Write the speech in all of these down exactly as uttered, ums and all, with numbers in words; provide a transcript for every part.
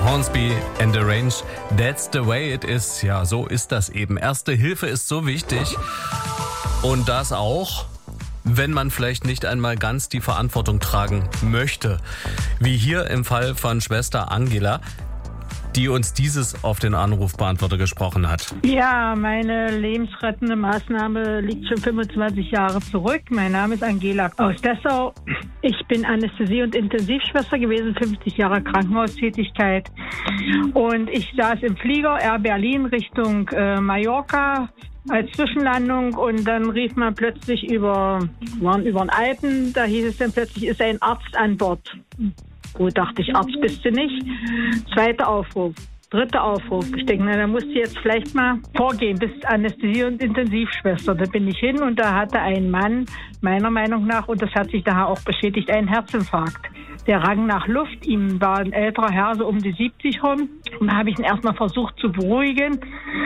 Hornsby and the Range, that's the way it is. Ja, so ist das eben. Erste Hilfe ist so wichtig. Und das auch, wenn man vielleicht nicht einmal ganz die Verantwortung tragen möchte. Wie hier im Fall von Schwester Angela, die uns dieses auf den Anrufbeantworter gesprochen hat. Ja, meine lebensrettende Maßnahme liegt schon fünfundzwanzig Jahre zurück. Mein Name ist Angela aus Dessau. Ich bin Anästhesie- und Intensivschwester gewesen, fünfzig Jahre Krankenhaustätigkeit. Und ich saß im Flieger Air Berlin Richtung äh, Mallorca als Zwischenlandung und dann rief man plötzlich über, waren über den Alpen, da hieß es dann plötzlich, ist ein Arzt an Bord. Gut, dachte ich, Arzt bist du nicht. Zweiter Aufruf, dritter Aufruf. Ich denke, na, da musst du jetzt vielleicht mal vorgehen, bist Anästhesie- und Intensivschwester. Da bin ich hin und da hatte ein Mann, meiner Meinung nach, und das hat sich daher auch bestätigt, einen Herzinfarkt. Der rang nach Luft, ihm war ein älterer Herr, so um die siebzig rum. Und da habe ich ihn erstmal versucht zu beruhigen.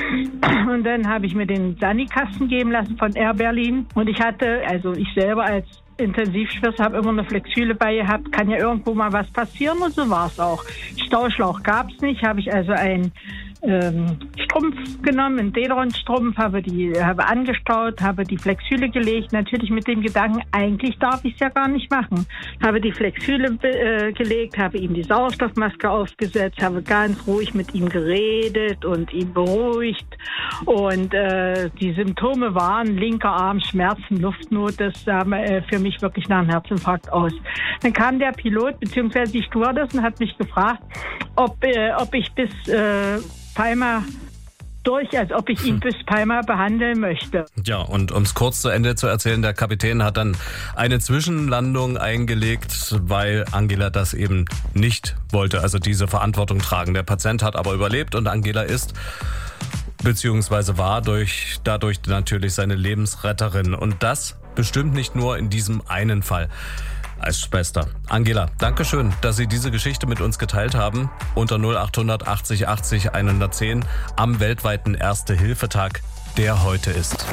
Und dann habe ich mir den Sani-Kasten geben lassen von Air Berlin. Und ich hatte, also ich selber als Intensivschwester, habe immer eine Flexüle bei gehabt, kann ja irgendwo mal was passieren und so war es auch. Stauschlauch gab es nicht, habe ich also einen ähm, Strumpf genommen, einen Dederon-Strumpf, habe die habe angestaut, habe die Flexüle gelegt, natürlich mit dem Gedanken, eigentlich darf ich es ja gar nicht machen. Habe die Flexüle äh, gelegt, habe ihm die Sauerstoffmaske aufgesetzt, habe ganz ruhig mit ihm geredet und ihn beruhigt und äh, die Symptome waren linker Arm, Schmerzen, Luftnot, das sah äh, für mich wirklich nach einem Herzinfarkt aus. Dann kam der Pilot bzw. die Stewardess und hat mich gefragt, ob, äh, ob ich bis äh, Palma durch, als ob ich ihn bis Palma behandeln möchte. Ja, und um es kurz zu Ende zu erzählen, der Kapitän hat dann eine Zwischenlandung eingelegt, weil Angela das eben nicht wollte, also diese Verantwortung tragen. Der Patient hat aber überlebt und Angela ist beziehungsweise war durch, dadurch natürlich seine Lebensretterin. Und das bestimmt nicht nur in diesem einen Fall. Als Schwester. Angela, Dankeschön, dass Sie diese Geschichte mit uns geteilt haben. Unter null acht hundert achtzig achtzig hundertzehn am weltweiten Erste-Hilfe-Tag, der heute ist.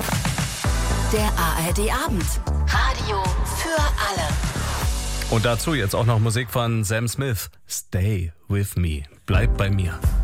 Der A R D Abend. Radio für alle. Und dazu jetzt auch noch Musik von Sam Smith. Stay with me. Bleib bei mir.